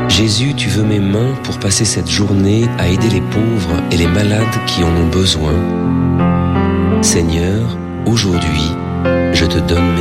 Jésus, tu veux mes mains pour passer cette journée à aider les pauvres et les malades qui en ont besoin. Seigneur, aujourd'hui, je te donne mes